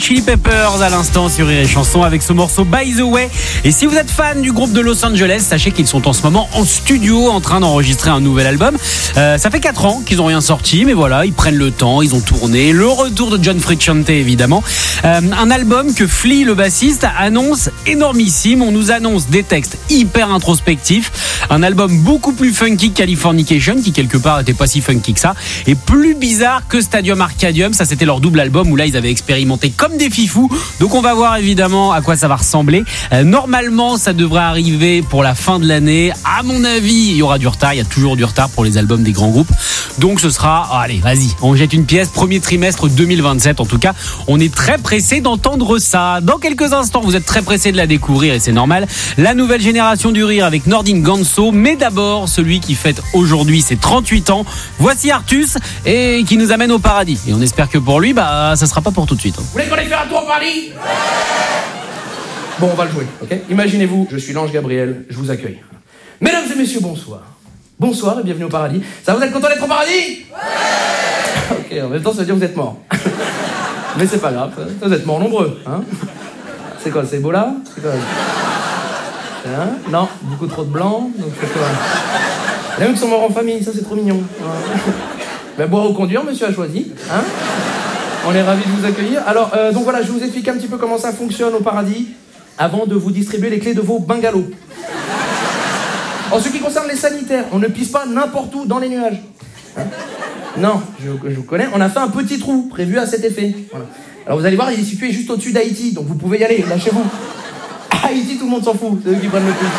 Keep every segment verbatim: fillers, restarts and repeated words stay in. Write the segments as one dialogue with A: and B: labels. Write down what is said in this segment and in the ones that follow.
A: Chili Peppers à l'instant sur Rire et Chanson avec ce morceau By the Way. Et si vous êtes fan du groupe de Los Angeles, sachez qu'ils sont en ce moment en studio en train d'enregistrer un nouvel album. Euh, ça fait quatre ans qu'ils n'ont rien sorti, mais voilà, ils prennent le temps, ils ont tourné. Le retour de John Frusciante évidemment. Euh, un album que Flea, le bassiste, annonce énormissime. On nous annonce des textes hyper introspectifs. Un album beaucoup plus funky que Californication, qui quelque part était pas si funky que ça, et plus bizarre que Stadium Arcadium. Ça, c'était leur double album où là ils avaient expérimenté comme des fifous. Donc on va voir évidemment à quoi ça va ressembler. Euh, normalement ça devrait arriver pour la fin de l'année. À mon avis il y aura du retard, il y a toujours du retard pour les albums des grands groupes. Donc ce sera, oh, allez vas-y, on jette une pièce, premier trimestre deux mille vingt-sept. En tout cas on est très pressé d'entendre ça. Dans quelques instants vous êtes très pressé de la découvrir et c'est normal. La nouvelle génération du rire avec Nordin Ganso. Mais d'abord celui qui fête aujourd'hui ses trente-huit ans. Voici Artus et qui nous amène au paradis. Et on espère que pour lui bah ça sera pas pour tout de suite.
B: Vous voulez qu'on aille faire un tour au paradis ? Ouais. Bon, on va le jouer, ok ? Imaginez-vous, je suis l'ange Gabriel, je vous accueille. Mesdames et messieurs, bonsoir. Bonsoir et bienvenue au paradis. Ça, vous êtes content d'être au paradis ? Ouais. Ok, en même temps, ça veut dire que vous êtes morts. Mais c'est pas grave, vous êtes morts nombreux, hein ? C'est quoi, c'est Ebola ? C'est quoi ? Hein ? Non, beaucoup trop de blancs, donc c'est quoi ? Il y en a qui sont morts en famille, ça c'est trop mignon. Ouais. Ben, boire ou conduire, monsieur a choisi, hein ? On est ravis de vous accueillir. Alors, euh, donc voilà, je vous explique un petit peu comment ça fonctionne au paradis avant de vous distribuer les clés de vos bungalows. En ce qui concerne les sanitaires, on ne pisse pas n'importe où dans les nuages. Hein ? Non, je, je vous connais. On a fait un petit trou prévu à cet effet. Voilà. Alors vous allez voir, il est situé juste au-dessus d'Haïti, donc vous pouvez y aller, lâchez-vous. Haïti, tout le monde s'en fout, c'est eux qui prennent le plus.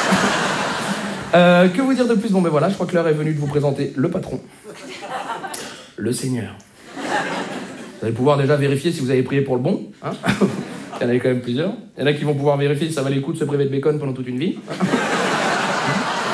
B: Euh, que vous dire de plus ? Bon ben voilà, je crois que l'heure est venue de vous présenter le patron. Le Seigneur. Vous allez pouvoir déjà vérifier si vous avez prié pour le bon. Hein. Il y en a quand même plusieurs. Il y en a qui vont pouvoir vérifier si ça valait le coup de se priver de bacon pendant toute une vie. Seigneur !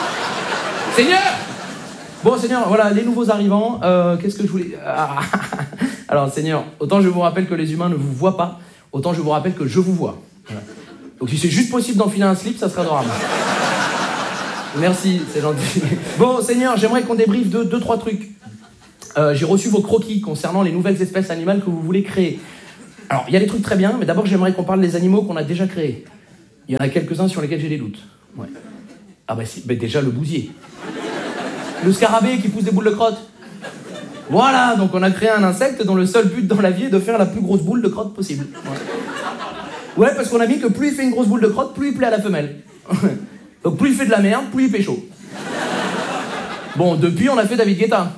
B: Bon, Seigneur, voilà, les nouveaux arrivants. Euh, qu'est-ce que je voulais... Ah. Alors, Seigneur, autant je vous rappelle que les humains ne vous voient pas, autant je vous rappelle que je vous vois. Voilà. Donc, si c'est juste possible d'enfiler un slip, ça serait adorable. Merci, c'est gentil. Bon, Seigneur, j'aimerais qu'on débriefe deux, deux, trois trucs. Euh, j'ai reçu vos croquis concernant les nouvelles espèces animales que vous voulez créer. Alors, il y a des trucs très bien, mais d'abord, j'aimerais qu'on parle des animaux qu'on a déjà créés. Il y en a quelques-uns sur lesquels j'ai des doutes. Ouais. Ah bah si, bah déjà le bousier. Le scarabée qui pousse des boules de crotte. Voilà, donc on a créé un insecte dont le seul but dans la vie est de faire la plus grosse boule de crotte possible. Ouais, ouais parce qu'on a mis que plus il fait une grosse boule de crotte, plus il plaît à la femelle. Donc plus il fait de la merde, plus il pécho. Bon, depuis, on a fait David Guetta.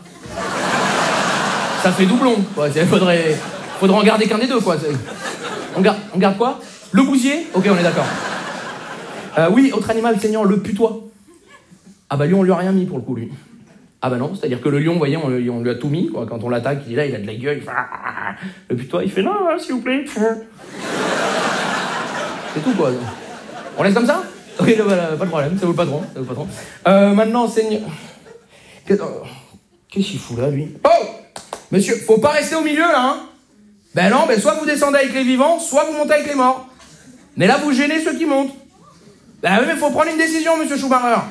B: Ça fait doublon, quoi. Il faudrait, faudrait en garder qu'un des deux, quoi. On garde, on garde quoi ? Le bousier ? Ok, on est d'accord. Euh, oui, autre animal, Seigneur, le putois. Ah bah lui, on lui a rien mis pour le coup, lui. Ah bah non, c'est-à-dire que le lion, vous voyez, on, on lui a tout mis, quoi. Quand on l'attaque, il est là, il a de la gueule, il fait... Le putois, il fait non, s'il vous plaît. C'est tout, quoi. On laisse comme ça ? Ok, bah, pas de problème, c'est vous le patron. C'est vous le patron. Euh, maintenant, Seigneur... Qu'est-ce qu'il fout là, lui ? Oh ! Monsieur, faut pas rester au milieu, là, hein ? Ben non, ben soit vous descendez avec les vivants, soit vous montez avec les morts. Mais là, vous gênez ceux qui montent. Ben oui, mais faut prendre une décision, monsieur Schumacher.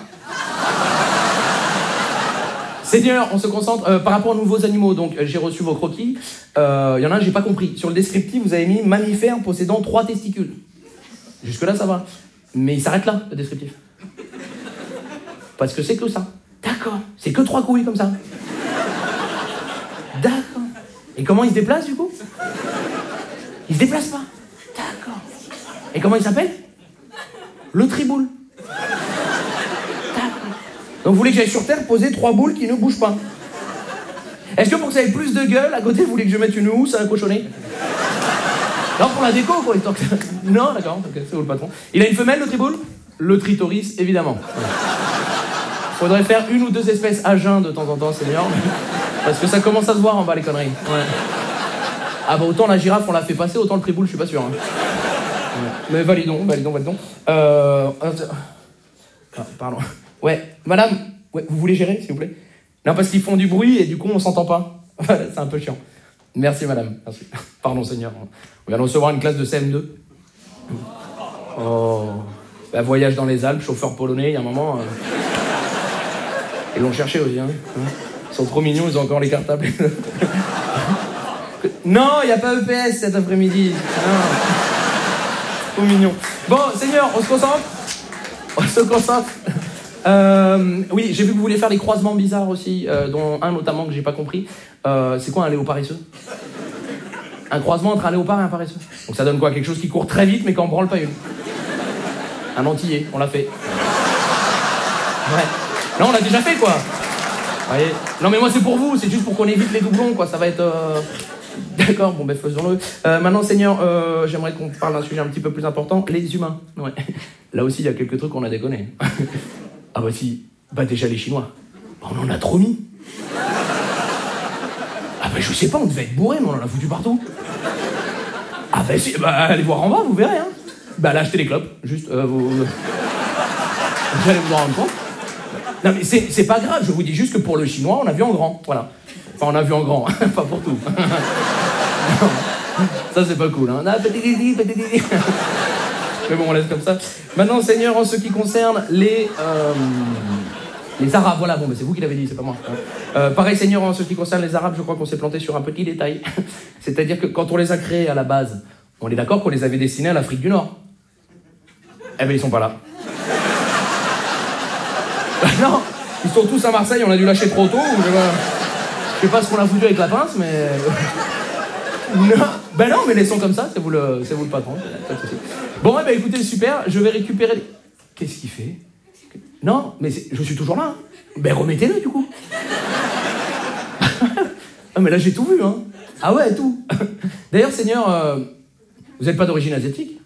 B: Seigneur, on se concentre euh, par rapport aux nouveaux animaux. Donc, euh, j'ai reçu vos croquis. Il euh, y en a un, j'ai pas compris. Sur le descriptif, vous avez mis mammifère possédant trois testicules. Jusque-là, ça va. Mais il s'arrête là, le descriptif. Parce que c'est que ça. D'accord. C'est que trois couilles comme ça. D'accord. Et comment il se déplace, du coup ? Il se déplace pas. D'accord. Et comment il s'appelle ? Le triboule. D'accord. Donc vous voulez que j'aille sur Terre poser trois boules qui ne bougent pas ? Est-ce que pour que ça ait plus de gueule, à côté, vous voulez que je mette une housse à un cochonnet ? Non, pour la déco, quoi. Non, d'accord. Okay, c'est vous le patron. Il a une femelle, le triboule ? Le tritoris, évidemment. Faudrait faire une ou deux espèces à jeun de temps en temps, Seigneur. Parce que ça commence à se voir en bas, les conneries. Ouais. Ah bah autant la girafe, on l'a fait passer, autant le triboule, je suis pas sûr. Hein. Ouais. Mais validons, validons, validons. Euh... Ah, pardon. Ouais, madame, ouais, vous voulez gérer, s'il vous plaît ? Non, parce qu'ils font du bruit et du coup, on s'entend pas. C'est un peu chiant. Merci, madame. Merci. Pardon, Seigneur. On vient de recevoir une classe de C M deux. Oh... Bah, voyage dans les Alpes, chauffeur polonais, il y a un moment... Euh... Ils l'ont cherché aussi, hein. Ils sont trop mignons, ils ont encore les cartables. Non, il n'y a pas E P S cet après-midi. Non. Trop mignon. Bon, Seigneur, on se concentre. On se concentre. Euh, oui, j'ai vu que vous voulez faire des croisements bizarres aussi, euh, dont un notamment que j'ai pas compris. Euh, c'est quoi un léopard paresseux? Un croisement entre un léopard et un paresseux. Donc ça donne quoi? Quelque chose qui court très vite mais qui en branle pas une. Un antillais, on l'a fait. Ouais. Non, on l'a déjà fait quoi. Voyez. Non mais moi c'est pour vous, c'est juste pour qu'on évite les doublons quoi, ça va être... Euh... D'accord, bon ben faisons-le. Euh, maintenant Seigneur, euh, j'aimerais qu'on parle d'un sujet un petit peu plus important, les humains. Ouais. Là aussi il y a quelques trucs qu'on a déconné. Ah bah si, bah déjà les Chinois, on en a trop mis. Ah bah je sais pas, on devait être bourré mais on en a foutu partout. Ah bah si, bah allez voir en bas, vous verrez hein. Bah là achetez les clopes, juste euh, vous... vous allez vous en rendre compte. Non mais c'est, c'est pas grave, je vous dis juste que pour le chinois, on a vu en grand, voilà. Enfin, on a vu en grand, pas pour tout. Ça, c'est pas cool, hein. Mais bon, on laisse comme ça. Maintenant, Seigneur, en ce qui concerne les... Euh, les Arabes, voilà, bon, mais c'est vous qui l'avez dit, c'est pas moi. Euh, pareil, Seigneur, en ce qui concerne les Arabes, je crois qu'on s'est planté sur un petit détail. C'est-à-dire que quand on les a créés à la base, on est d'accord qu'on les avait destinés à l'Afrique du Nord. Eh ben, ils sont pas là. Non, ils sont tous à Marseille, on a dû lâcher trop tôt, ou je sais pas, je sais pas ce qu'on a foutu avec la pince, mais... Non, ben non, mais laissons comme ça, c'est vous le, c'est vous le patron. Bon, ouais, ben écoutez, super, je vais récupérer... Les... Qu'est-ce qu'il fait? Non, mais c'est... je suis toujours là. Ben remettez-le, du coup. Ah, mais là, j'ai tout vu, hein. Ah ouais, tout. D'ailleurs, Seigneur, euh... vous n'êtes pas d'origine asiatique?